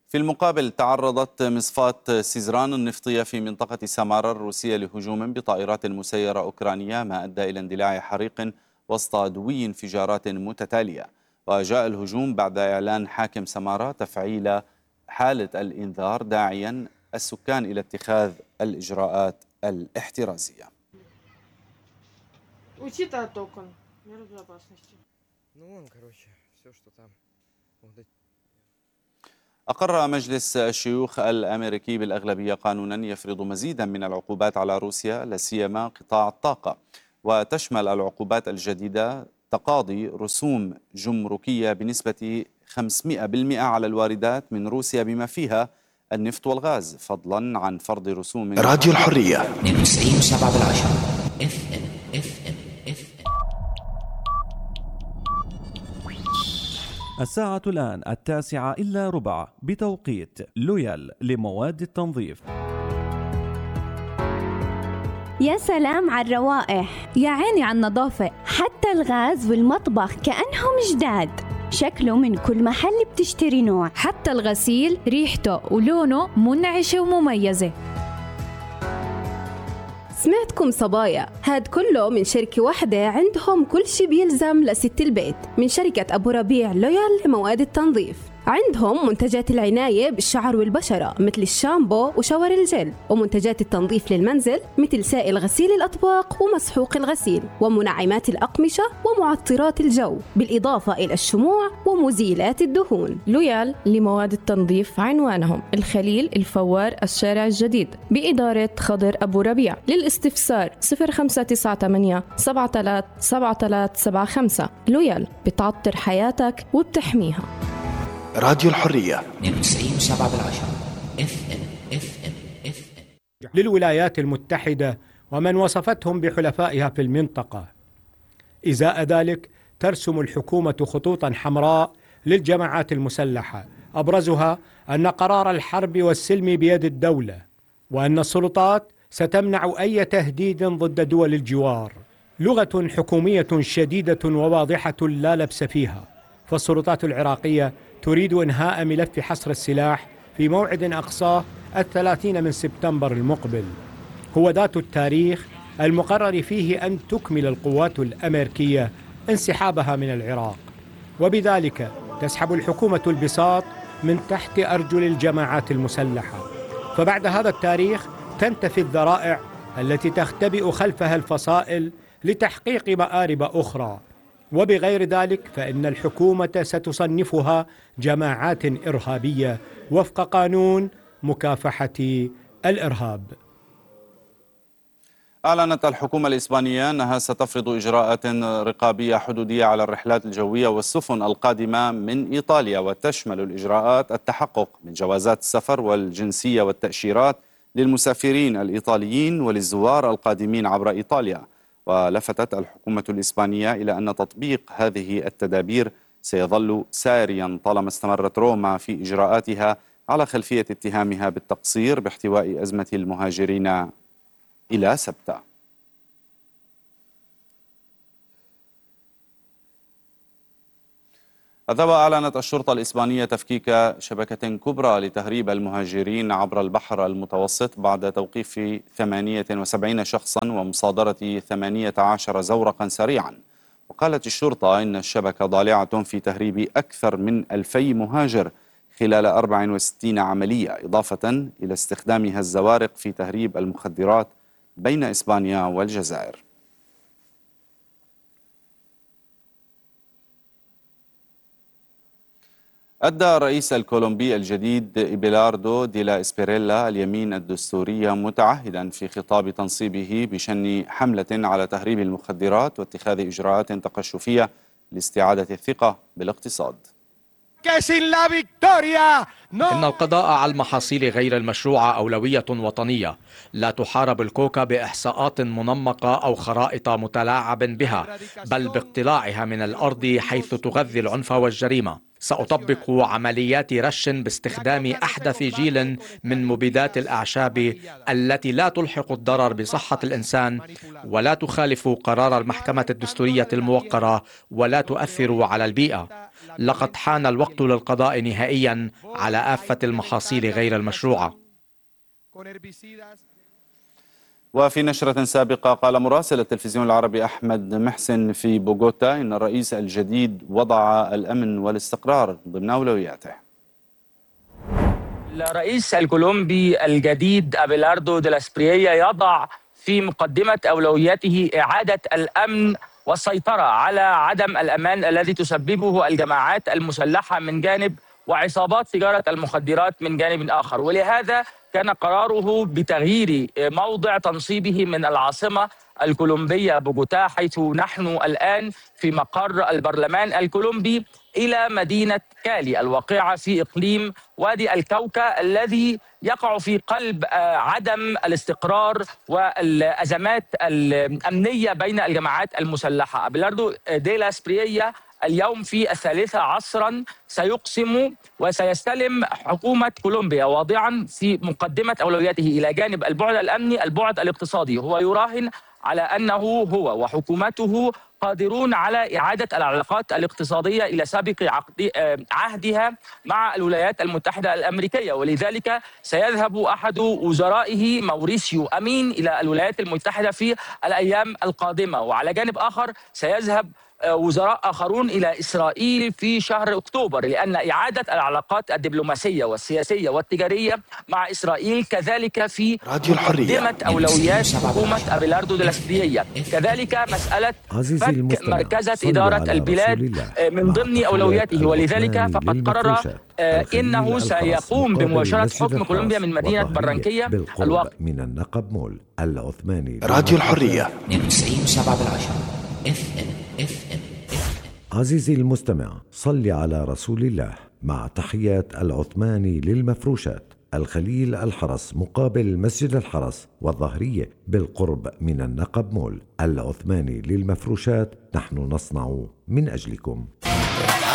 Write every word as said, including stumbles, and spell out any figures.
في المقابل تعرضت مصفاة سيزران النفطية في منطقة سامارا الروسية لهجوم بطائرات مسيرة أوكرانية ما أدى إلى اندلاع حريق وسط دوي انفجارات متتالية. وجاء الهجوم بعد إعلان حاكم سامارا تفعيل حالة الإنذار داعيا السكان إلى اتخاذ الإجراءات الاحترازية. أقر مجلس الشيوخ الأمريكي بالأغلبية قانونا يفرض مزيدا من العقوبات على روسيا لا سيما قطاع الطاقة، وتشمل العقوبات الجديدة تقاضي رسوم جمركية بنسبة خمسمئة بالمئة على الواردات من روسيا بما فيها النفط والغاز، فضلا عن فرض رسوم. راديو الحرية اثنين وتسعين فاصلة سبعة بالعشرة اف ام اف ام اف ام. الساعة الآن التاسعة إلا ربع بتوقيت لويال لمواد التنظيف. يا سلام على الروائح، يا عيني على النظافة، حتى الغاز والمطبخ كأنهم جداد، شكله من كل محل بتشتري نوع، حتى الغسيل ريحته ولونه منعشة ومميزة. سمعتكم صبايا، هاد كله من شركة واحدة عندهم كل شي بيلزم لست البيت، من شركة أبو ربيع لويال لمواد التنظيف. عندهم منتجات العناية بالشعر والبشرة مثل الشامبو وشاور الجل، ومنتجات التنظيف للمنزل مثل سائل غسيل الأطباق ومسحوق الغسيل، ومنعمات الأقمشة ومعطرات الجو، بالإضافة إلى الشموع ومزيلات الدهون. لويال لمواد التنظيف عنوانهم الخليل الفوار الشارع الجديد بإدارة خضر أبو ربيع. للاستفسار صفر خمسة تسعة ثمانية سبعة ثلاثة سبعة ثلاثة سبعة خمسة. لويال بتعطر حياتك وبتحميها. راديو الحرية اثنين وتسعين فاصلة سبعة بالعشرة اف ام اف ام اف ام. للولايات المتحدة ومن وصفتهم بحلفائها في المنطقة. إزاء ذلك ترسم الحكومة خطوطا حمراء للجماعات المسلحة، أبرزها أن قرار الحرب والسلم بيد الدولة، وأن السلطات ستمنع أي تهديد ضد دول الجوار. لغة حكومية شديدة وواضحة لا لبس فيها، فالسلطات العراقية تريد إنهاء ملف حصر السلاح في موعد أقصاه الثلاثين من سبتمبر المقبل، هو ذات التاريخ المقرر فيه أن تكمل القوات الأمريكية انسحابها من العراق، وبذلك تسحب الحكومة البساط من تحت أرجل الجماعات المسلحة. فبعد هذا التاريخ تنتفي الذرائع التي تختبئ خلفها الفصائل لتحقيق مآرب أخرى، وبغير ذلك فإن الحكومة ستصنفها جماعات إرهابية وفق قانون مكافحة الإرهاب. أعلنت الحكومة الإسبانية أنها ستفرض إجراءات رقابية حدودية على الرحلات الجوية والسفن القادمة من إيطاليا، وتشمل الإجراءات التحقق من جوازات السفر والجنسية والتأشيرات للمسافرين الإيطاليين وللزوار القادمين عبر إيطاليا. ولفتت الحكومة الإسبانية إلى أن تطبيق هذه التدابير سيظل ساريا طالما استمرت روما في إجراءاتها على خلفية اتهامها بالتقصير باحتواء أزمة المهاجرين إلى سبتة. هذا أعلنت الشرطة الإسبانية تفكيك شبكة كبرى لتهريب المهاجرين عبر البحر المتوسط بعد توقيف ثمانية وسبعين شخصا ومصادرة ثمانية عشر زورقا سريعا. وقالت الشرطة إن الشبكة ضالعة في تهريب أكثر من ألفي مهاجر خلال أربع وستين عملية، إضافة إلى استخدامها الزوارق في تهريب المخدرات بين إسبانيا والجزائر. أدى الرئيس الكولومبي الجديد إبيلاردو ديلا إسبيريلا اليمين الدستورية متعهدا في خطاب تنصيبه بشن حملة على تهريب المخدرات واتخاذ إجراءات تقشفية لاستعادة الثقة بالاقتصاد. إن القضاء على المحاصيل غير المشروعة أولوية وطنية. لا تحارب الكوكا بإحصاءات منمقة أو خرائط متلاعب بها، بل باقتلاعها من الأرض حيث تغذي العنف والجريمة. سأطبق عمليات رش باستخدام أحدث جيل من مبيدات الأعشاب التي لا تلحق الضرر بصحة الإنسان ولا تخالف قرار المحكمة الدستورية الموقرة ولا تؤثر على البيئة. لقد حان الوقت للقضاء نهائيا على آفة المحاصيل غير المشروعة. وفي نشرة سابقة قال مراسل التلفزيون العربي أحمد محسن في بوغوتا إن الرئيس الجديد وضع الأمن والاستقرار ضمن أولوياته. الرئيس الكولومبي الجديد أبيلاردو دي لا إسبريا يضع في مقدمة أولوياته إعادة الأمن والسيطرة على عدم الأمان الذي تسببه الجماعات المسلحة من جانب وعصابات تجارة المخدرات من جانب آخر، ولهذا كان قراره بتغيير موضع تنصيبه من العاصمة الكولومبية بوغوتا حيث نحن الآن في مقر البرلمان الكولومبي إلى مدينة كالي الواقعة في إقليم وادي الكوكا الذي يقع في قلب عدم الاستقرار والأزمات الأمنية بين الجماعات المسلحة. أبيلاردو دي لا إسبريا اليوم في الثالثة عصرا سيقسم وسيستلم حكومة كولومبيا واضعا في مقدمة أولوياته إلى جانب البعد الأمني البعد الاقتصادي. هو يراهن على أنه هو وحكومته قادرون على إعادة العلاقات الاقتصادية إلى سابق عهدها مع الولايات المتحدة الأمريكية، ولذلك سيذهب أحد وزرائه موريسيو أمين إلى الولايات المتحدة في الأيام القادمة، وعلى جانب آخر سيذهب وزراء آخرون إلى إسرائيل في شهر أكتوبر، لأن إعادة العلاقات الدبلوماسية والسياسية والتجارية مع إسرائيل كذلك في مقدمة أولويات حكومة أبيلاردو دي لا إسبريا. كذلك مسألة فك مركزة إدارة البلاد من ضمن أولوياته، ولذلك فقد قرر إنه سيقوم بمباشرة حكم كولومبيا من مدينة برانكية الواقع من النقب مول العثماني. راديو الحرية تسعين وسبعة بالعشرة اف ام اف ام. عزيزي المستمع، صل على رسول الله مع تحيات العثماني للمفروشات، الخليل الحرس مقابل مسجد الحرس والظهرية بالقرب من النقب مول. العثماني للمفروشات، نحن نصنع من أجلكم.